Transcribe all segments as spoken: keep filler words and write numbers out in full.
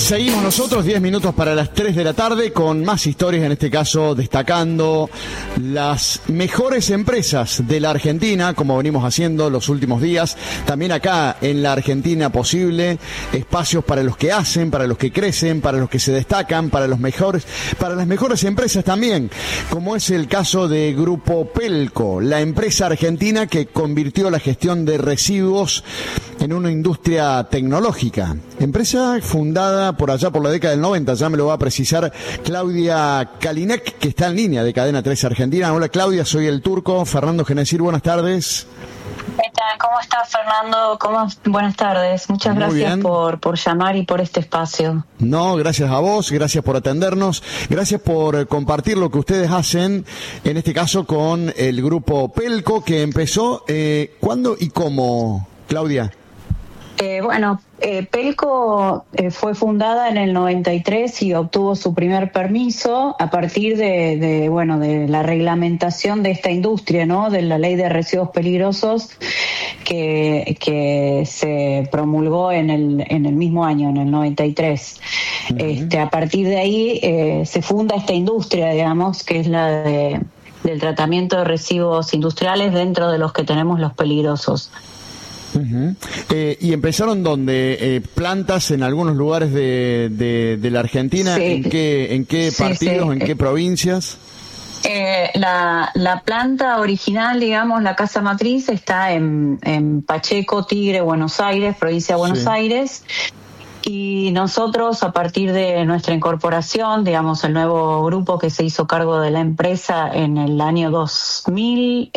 Seguimos nosotros, diez minutos para las tres de la tarde, con más historias, en este caso destacando las mejores empresas de la Argentina, como venimos haciendo los últimos días. También acá en la Argentina Posible, espacios para los que hacen, para los que crecen, para los que se destacan, para los mejores, para las mejores empresas también, como es el caso de Grupo Pelco, la empresa argentina que convirtió la gestión de residuos en una industria tecnológica. Empresa fundada por allá por la década del noventa, ya me lo va a precisar Claudia Kalinek, que está en línea de Cadena tres Argentina. Hola Claudia, soy el Turco. Fernando Genesir, buenas tardes. ¿Qué tal? ¿Cómo estás, Fernando? ¿Cómo? Buenas tardes. Muchas Muy gracias por, por llamar y por este espacio. No, gracias a vos, gracias por atendernos, gracias por compartir lo que ustedes hacen, en este caso con el Grupo Pelco, que empezó, eh, ¿cuándo y cómo, Claudia? Eh, bueno, eh, Pelco eh, fue fundada en el noventa y tres y obtuvo su primer permiso a partir de, de, bueno, de la reglamentación de esta industria, ¿no? De la Ley de Residuos Peligrosos que, que se promulgó en el, en el mismo año, en el noventa y tres. Uh-huh. Este, a partir de ahí eh, se funda esta industria, digamos, que es la de, del tratamiento de residuos industriales, dentro de los que tenemos los peligrosos. Uh-huh. Eh, ¿Y empezaron dónde? Eh, ¿Plantas en algunos lugares de, de, de la Argentina? Sí. ¿En qué, en qué sí, partidos, sí. en qué provincias? Eh, la, la planta original, digamos, la casa matriz, está en, en Pacheco, Tigre, Buenos Aires, provincia de Buenos sí. Aires. Y nosotros, a partir de nuestra incorporación, digamos, el nuevo grupo que se hizo cargo de la empresa en el año dos mil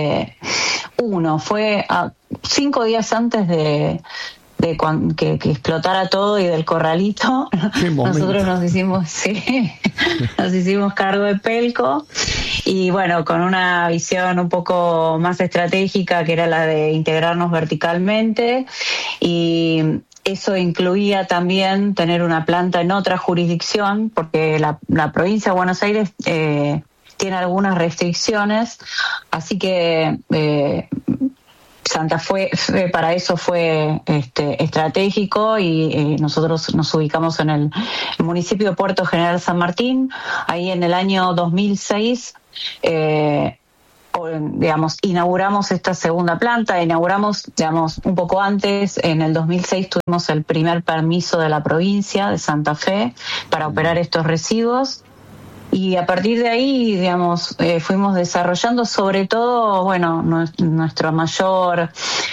uno, fue a cinco días antes de, de cuan, que, que explotara todo y del corralito, nosotros nos hicimos, sí, nos hicimos cargo de Pelco. Y bueno, con una visión un poco más estratégica, que era la de integrarnos verticalmente, y eso incluía también tener una planta en otra jurisdicción, porque la, la provincia de Buenos Aires eh, tiene algunas restricciones, así que eh, Santa Fe eh, para eso fue este, estratégico, y eh, nosotros nos ubicamos en el municipio de Puerto General San Martín. Ahí en el año dos mil seis eh, digamos, inauguramos esta segunda planta, inauguramos, digamos, un poco antes, en el dos mil seis tuvimos el primer permiso de la provincia de Santa Fe para operar estos residuos, y a partir de ahí, digamos, eh, fuimos desarrollando, sobre todo, bueno, nuestro mayor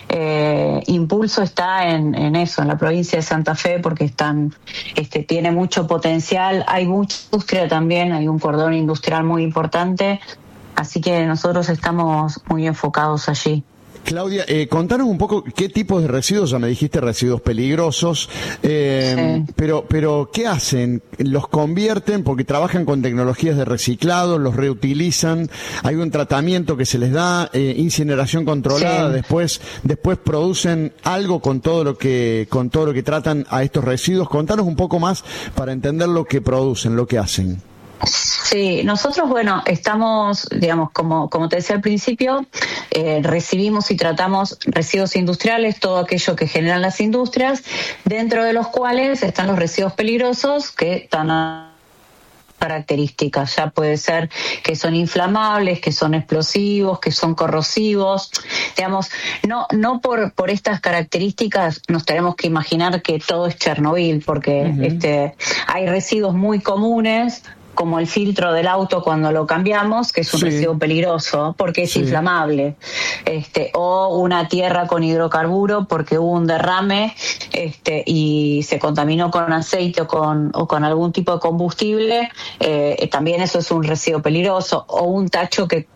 eh, impulso está en, en eso, en la provincia de Santa Fe, porque están, este, tiene mucho potencial, hay mucha industria también, hay un cordón industrial muy importante. Así que nosotros estamos muy enfocados allí. Claudia, eh, contanos un poco qué tipos de residuos, ya me dijiste residuos peligrosos, eh, sí. pero pero ¿qué hacen? ¿Los convierten porque trabajan con tecnologías de reciclado, los reutilizan, hay un tratamiento que se les da, eh, incineración controlada, sí. después después producen algo con todo lo que con todo lo que tratan a estos residuos? Contanos un poco más para entender lo que producen, lo que hacen. Sí, nosotros, bueno, estamos, digamos, como, como te decía al principio, eh, recibimos y tratamos residuos industriales, todo aquello que generan las industrias, dentro de los cuales están los residuos peligrosos, que están a características, ya puede ser que son inflamables, que son explosivos, que son corrosivos, digamos, no no por por estas características nos tenemos que imaginar que todo es Chernobyl, porque uh-huh. este hay residuos muy comunes, como el filtro del auto cuando lo cambiamos, que es un sí. residuo peligroso porque es sí. inflamable, este, o una tierra con hidrocarburo porque hubo un derrame este, y se contaminó con aceite o con, o con algún tipo de combustible, eh, también eso es un residuo peligroso, o un tacho que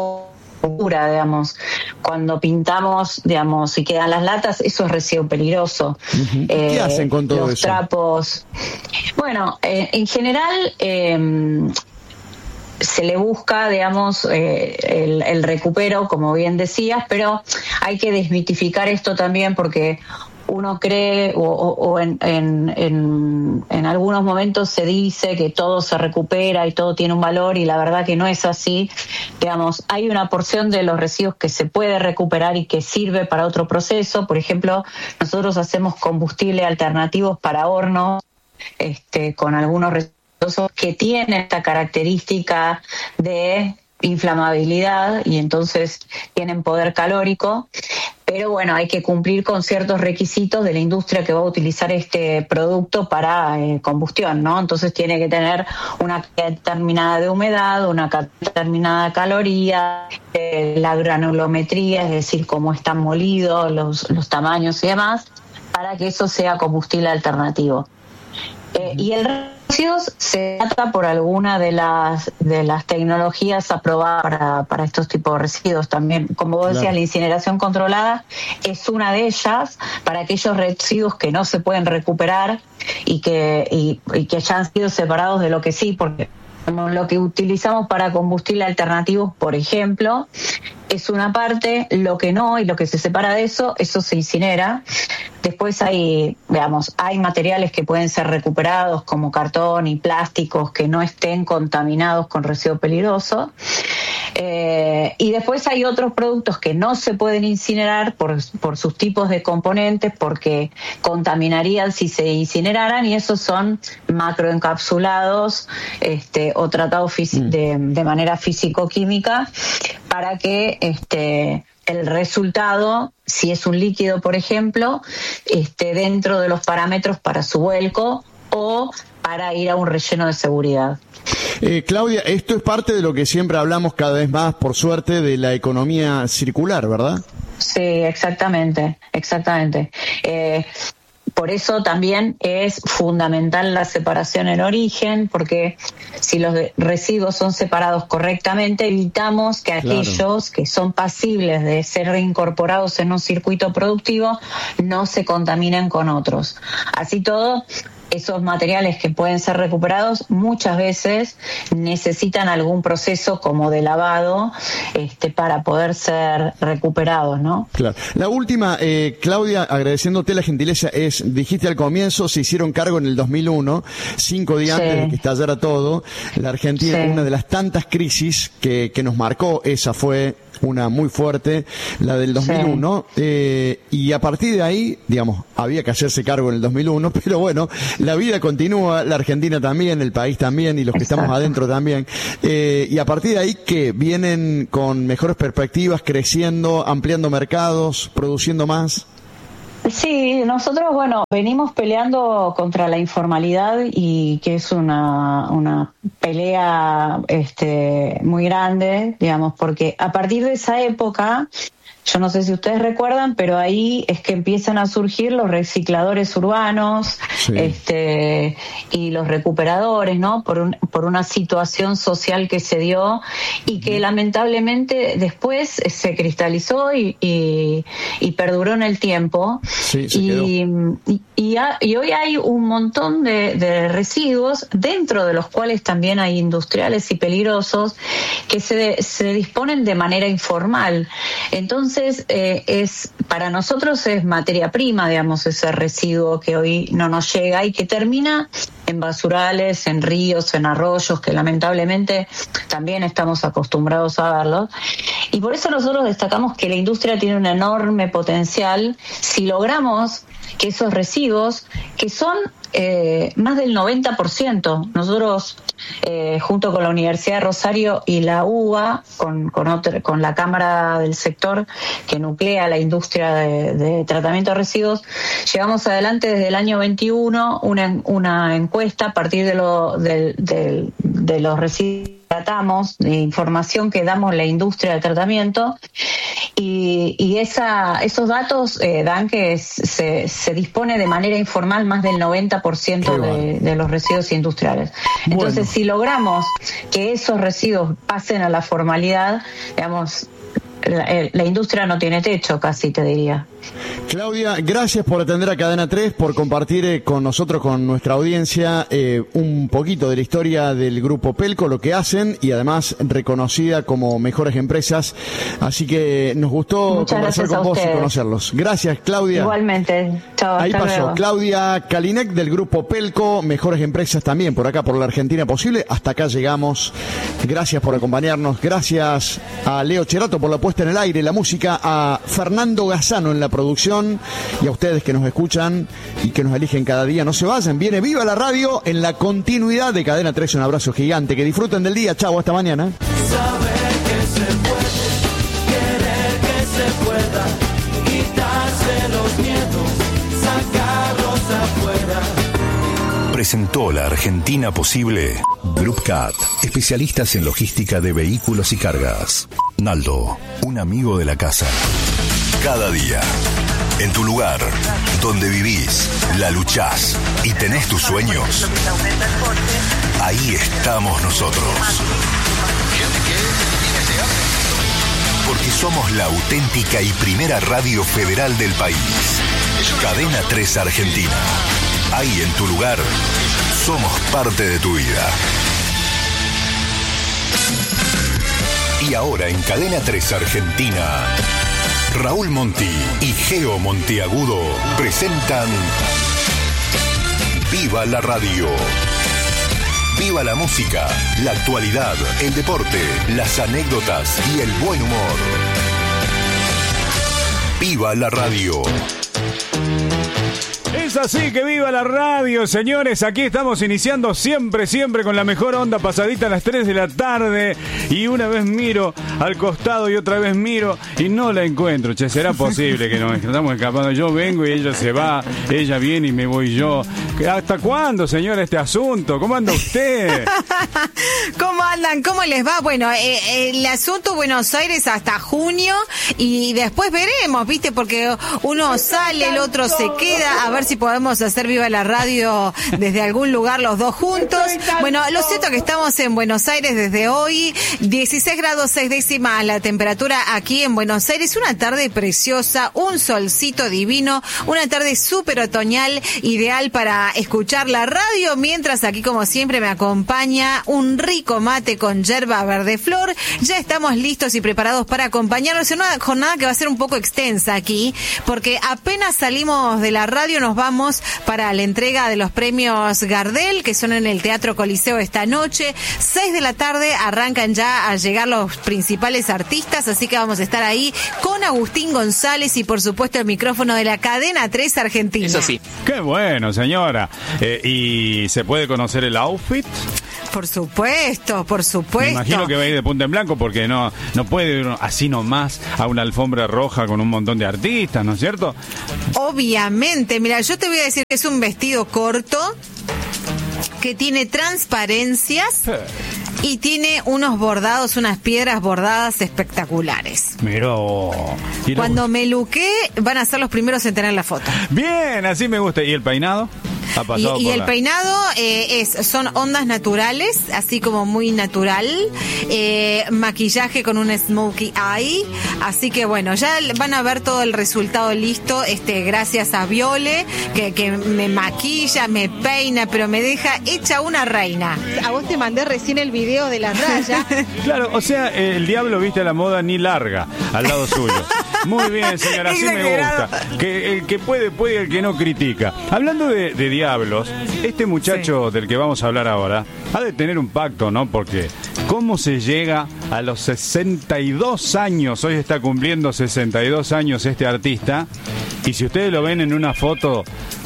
pura, digamos, cuando pintamos, digamos, y quedan las latas, eso es residuo peligroso. Uh-huh. Eh, ¿Qué hacen con todo los eso? Los trapos. Bueno, eh, en general eh, se le busca, digamos, eh, el, el recupero, como bien decías, pero hay que desmitificar esto también, porque uno cree, o, o, o en, en, en, en algunos momentos se dice que todo se recupera y todo tiene un valor, y la verdad que no es así. Digamos, hay una porción de los residuos que se puede recuperar y que sirve para otro proceso. Por ejemplo, nosotros hacemos combustible alternativos para hornos, este, con algunos residuos que tienen esta característica de inflamabilidad y entonces tienen poder calórico. Pero bueno, hay que cumplir con ciertos requisitos de la industria que va a utilizar este producto para eh, combustión, ¿no? Entonces tiene que tener una cantidad determinada de humedad, una cantidad determinada de calorías, eh, la granulometría, es decir, cómo están molidos, los, los tamaños y demás, para que eso sea combustible alternativo. Eh, y el residuos se trata por alguna de las de las tecnologías aprobadas para, para estos tipos de residuos también. Como vos decías, claro, la incineración controlada es una de ellas para aquellos residuos que no se pueden recuperar y que y, y que ya han sido separados de lo que sí, porque lo que utilizamos para combustible alternativos, por ejemplo, es una parte, lo que no y lo que se separa de eso, eso se incinera. Después hay, veamos, hay materiales que pueden ser recuperados como cartón y plásticos que no estén contaminados con residuos peligrosos. Eh, y después hay otros productos que no se pueden incinerar por, por sus tipos de componentes porque contaminarían si se incineraran, y esos son macroencapsulados este, o tratados fisi- mm. de, de manera físico-química para que este, el resultado, si es un líquido, por ejemplo, esté dentro de los parámetros para su vuelco o para ir a un relleno de seguridad. Eh, Claudia, esto es parte de lo que siempre hablamos cada vez más, por suerte, de la economía circular, ¿verdad? Sí, exactamente, exactamente. Eh, Por eso también es fundamental la separación en origen, porque si los residuos son separados correctamente, evitamos que aquellos claro. que son pasibles de ser reincorporados en un circuito productivo no se contaminen con otros. Así todo, esos materiales que pueden ser recuperados muchas veces necesitan algún proceso como de lavado este, para poder ser recuperados, ¿no? Claro. La última, eh, Claudia, agradeciéndote la gentileza, es, dijiste al comienzo, se hicieron cargo en el dos mil uno, cinco días sí. antes de que estallara todo. La Argentina, sí. una de las tantas crisis que, que nos marcó, esa fue una muy fuerte, la del dos mil uno, sí. eh, y a partir de ahí, digamos, había que hacerse cargo en el dos mil uno, pero bueno, la vida continúa, la Argentina también, el país también, y los que Exacto. estamos adentro también, eh, y a partir de ahí, que vienen con mejores perspectivas, creciendo, ampliando mercados, produciendo más. Sí, nosotros, bueno, venimos peleando contra la informalidad y que es una, una pelea este, muy grande, digamos, porque a partir de esa época, yo no sé si ustedes recuerdan, pero ahí es que empiezan a surgir los recicladores urbanos, sí. este, y los recuperadores, ¿no? Por un, por una situación social que se dio y que lamentablemente después se cristalizó y, y, y perduró en el tiempo. Sí, se y, quedó. y, y, a, y hoy hay un montón de, de residuos, dentro de los cuales también hay industriales y peligrosos, que se, se disponen de manera informal. Entonces, Entonces, eh, es para nosotros es materia prima, digamos, ese residuo que hoy no nos llega y que termina en basurales, en ríos, en arroyos, que lamentablemente también estamos acostumbrados a verlos. Y por eso nosotros destacamos que la industria tiene un enorme potencial si logramos que esos residuos, que son eh, más del noventa por ciento, nosotros eh, junto con la Universidad de Rosario y la U B A, con, con, otro, con la Cámara del Sector que nuclea la industria de, de tratamiento de residuos, llevamos adelante desde el año veintiuno una, una encuesta a partir de, lo, de, de, de los residuos que tratamos, de información que damos la industria de tratamiento, y, y esa, esos datos eh, dan que se, se dispone de manera informal más del noventa por ciento de, de los residuos industriales. Bueno. Entonces, si logramos que esos residuos pasen a la formalidad, digamos, la, la industria no tiene techo, casi te diría. Claudia, gracias por atender a Cadena tres, por compartir eh, con nosotros, con nuestra audiencia, eh, un poquito de la historia del Grupo Pelco, lo que hacen, y además reconocida como mejores empresas. Así que nos gustó Muchas conversar con vos ustedes. Y conocerlos. Gracias, Claudia. Igualmente. Chao, Ahí hasta pasó luego. Claudia Kalinek del Grupo Pelco, mejores empresas también por acá, por la Argentina Posible. Hasta acá llegamos. Gracias por acompañarnos. Gracias a Leo Cherato por la puesta en el aire, la música, a Fernando Gazzano en la producción y a ustedes que nos escuchan y que nos eligen cada día. No se vayan, viene Viva la Radio en la continuidad de Cadena tres. Un abrazo gigante, que disfruten del día. Chau, hasta mañana. Saber que se puede, querer que se pueda, quitarse los miedos, sacarlos afuera. Presentó La Argentina Posible Group Cat, especialistas en logística de vehículos y cargas. Naldo, un amigo de la casa. Cada día, en tu lugar, donde vivís, la luchás y tenés tus sueños, ahí estamos nosotros. Porque somos la auténtica y primera radio federal del país. Cadena tres Argentina. Ahí en tu lugar, somos parte de tu vida. Y ahora en Cadena tres Argentina, Raúl Monti y Geo Monteagudo presentan Viva la Radio. Viva la música, la actualidad, el deporte, las anécdotas y el buen humor. Viva la Radio. Es así que viva la radio, señores. Aquí estamos iniciando siempre, siempre con la mejor onda, pasadita a las tres de la tarde. Y una vez miro al costado y otra vez miro y no la encuentro. Che, ¿será posible que nos estamos escapando? Yo vengo y ella se va, ella viene y me voy yo. ¿Hasta cuándo, señora, este asunto? ¿Cómo anda usted? ¿Cómo andan? ¿Cómo les va? Bueno, eh, el asunto Buenos Aires hasta junio y después veremos, ¿viste? Porque uno sale, el otro se queda. A ver si podemos hacer viva la radio desde algún lugar los dos juntos. Bueno, lo cierto es que estamos en Buenos Aires desde hoy, dieciséis grados seis décimas la temperatura aquí en Buenos Aires, una tarde preciosa, un solcito divino, una tarde súper otoñal, ideal para escuchar la radio, mientras aquí como siempre me acompaña un rico mate con yerba verde flor. Ya estamos listos y preparados para acompañarnos en una jornada que va a ser un poco extensa aquí, porque apenas salimos de la radio nos vamos para la entrega de los premios Gardel, que son en el Teatro Coliseo esta noche. Seis de la tarde arrancan ya a llegar los principales artistas, así que vamos a estar ahí con Agustín González y por supuesto el micrófono de la Cadena tres Argentina. Eso sí. Qué bueno, señora. Eh, ¿Y se puede conocer el outfit? Por supuesto, por supuesto. Me imagino que va a ir de punta en blanco porque no, no puede ir así nomás a una alfombra roja con un montón de artistas, ¿no es cierto? Obviamente, mira, yo te voy a decir que es un vestido corto, que tiene transparencias y tiene unos bordados, unas piedras bordadas espectaculares. Miró. Cuando me luqué, van a ser los primeros en tener la foto. Bien, así me gusta. ¿Y el peinado? Ha pasado y y por el la... peinado eh, es son ondas naturales, así como muy natural, eh, maquillaje con un smokey eye, así que bueno, ya van a ver todo el resultado listo, este gracias a Viole, que, que me maquilla, me peina, pero me deja hecha una reina. A vos te mandé recién el video de la raya. Claro, o sea, el diablo viste a la moda ni larga al lado suyo. Muy bien, señora, así me gusta. Que el que puede, puede, el que no critica. Hablando de, de diablos, este muchacho sí. del que vamos a hablar ahora ha de tener un pacto, ¿no? Porque ¿cómo se llega a los sesenta y dos años? Hoy está cumpliendo sesenta y dos años este artista. Y si ustedes lo ven en una foto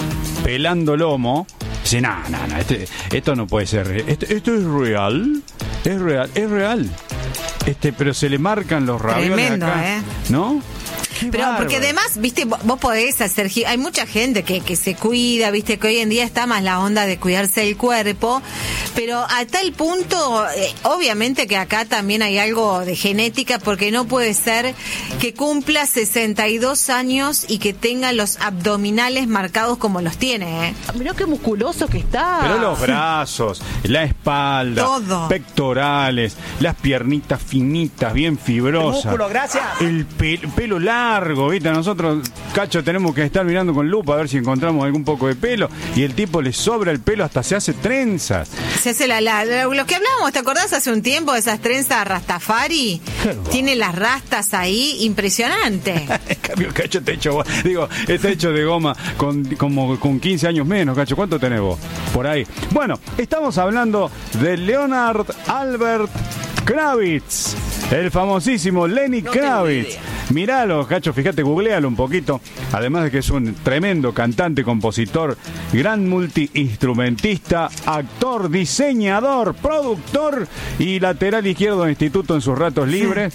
pelando lomo, dicen, no, no, no, este, esto no puede ser. Esto, esto es real. Es real, es real. Este, pero se le marcan los ravioles. Tremendo, acá, ¿eh? ¿No? Qué Pero bárbaro. Porque además, viste, vos podés hacer, hay mucha gente que, que se cuida, viste, que hoy en día está más la onda de cuidarse el cuerpo, pero a tal punto, eh, obviamente que acá también hay algo de genética, porque no puede ser que cumpla sesenta y dos años y que tenga los abdominales marcados como los tiene, ¿eh? Mirá qué musculoso que está. Pero los brazos, la espalda, todo. Pectorales, las piernitas finitas, bien fibrosas. El músculo, gracias. El pelo, pelo largo. Largo, ¿viste? Nosotros, Cacho, tenemos que estar mirando con lupa a ver si encontramos algún poco de pelo. Y el tipo le sobra el pelo, hasta se hace trenzas. Se hace la, la, la lo que hablábamos, ¿te acordás hace un tiempo de esas trenzas Rastafari? Claro. Tiene las rastas ahí, impresionante. En cambio, Cacho está hecho, digo, está hecho de goma con, como, con quince años menos, Cacho. ¿Cuánto tenés vos? Por ahí. Bueno, estamos hablando de Leonard Albert Kravitz, el famosísimo Lenny No Kravitz. Miralo, Cacho, fíjate, googlealo un poquito. Además de que es un tremendo cantante, compositor, gran multiinstrumentista, actor, diseñador, productor y lateral izquierdo de instituto en sus ratos libres.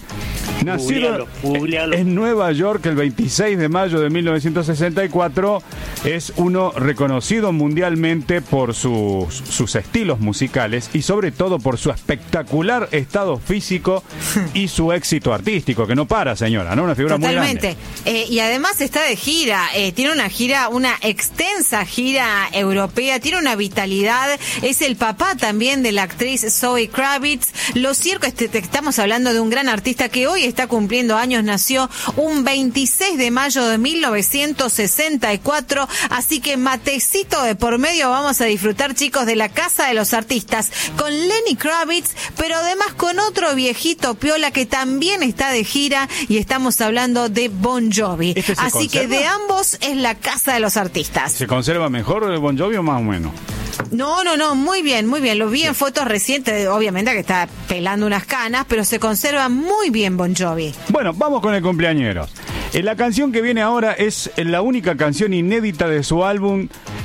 Nacido Googlealo, googlealo. en Nueva York el veintiséis de mayo de mil novecientos sesenta y cuatro, es uno reconocido mundialmente por sus, sus estilos musicales y sobre todo por su espectacular estado físico y su éxito artístico, que no para, señora, ¿no? Una figura Totalmente. muy grande. Eh, y además está de gira, eh, tiene una gira, una extensa gira europea, tiene una vitalidad, es el papá también de la actriz Zoe Kravitz. Lo cierto es que te- estamos hablando de un gran artista que hoy está cumpliendo años, nació un veintiséis de mayo de mil novecientos sesenta y cuatro, así que matecito de por medio vamos a disfrutar, chicos, de la Casa de los Artistas con Lenny Kravitz, pero además con otro viejito piola que también está de gira y estamos hablando de Bon Jovi. ¿Este se Así que conserva? de ambos es la Casa de los Artistas. ¿Se conserva mejor el Bon Jovi o más o menos? No, no, no, muy bien, muy bien. Lo vi en fotos recientes, obviamente que está pelando unas canas, pero se conserva muy bien Bon Jovi. Bueno, vamos con el cumpleañeros. Eh, La canción que viene ahora es la única canción inédita de su álbum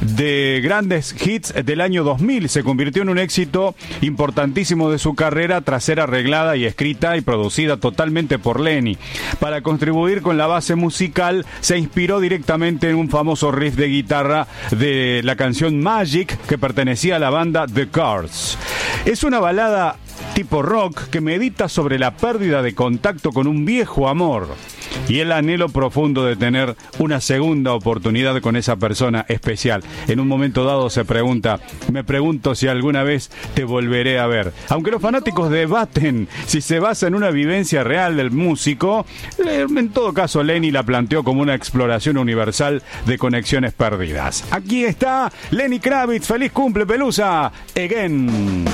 de grandes hits del año dos mil. Se convirtió en un éxito importantísimo de su carrera tras ser arreglada y escrita y producida totalmente por Lenny. Para contribuir con la base musical, se inspiró directamente en un famoso riff de guitarra de la canción Magic, que pertenecía a la banda The Cars. Es una balada tipo rock que medita sobre la pérdida de contacto con un viejo amor y el anhelo profundo de tener una segunda oportunidad con esa persona especial. En un momento dado se pregunta, me pregunto si alguna vez te volveré a ver. Aunque los fanáticos debaten si se basa en una vivencia real del músico, eh, en todo caso Lenny la planteó como una exploración universal de conexiones perdidas. Aquí está Lenny Kravitz, feliz cumple, Pelusa, again.